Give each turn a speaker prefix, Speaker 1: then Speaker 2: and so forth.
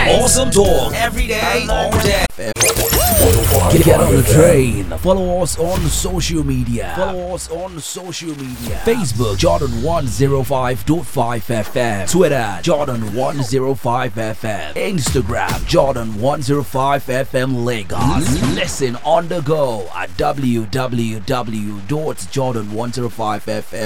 Speaker 1: Awesome talk every day, all day.
Speaker 2: Get on the train. Follow us on social media. Facebook Jordan 105.5 FM. Twitter Jordan 105 FM. Instagram Jordan 105 FM Lagos. Listen on the go at www.jordan105fm.